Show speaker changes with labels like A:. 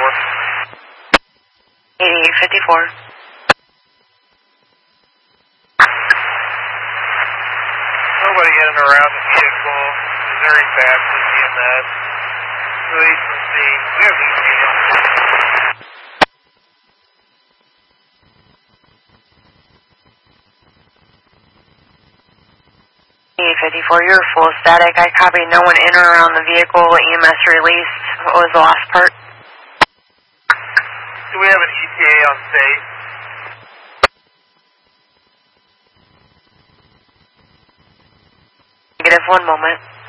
A: 8854.
B: Nobody in and around the vehicle. Missouri Baptist EMS. Release from scene. We have loose units.
A: 8854, you're full static. I copy no one in or around the vehicle. EMS released. What was the last part?
B: Do we have an ETA on state?
A: Negative, one moment.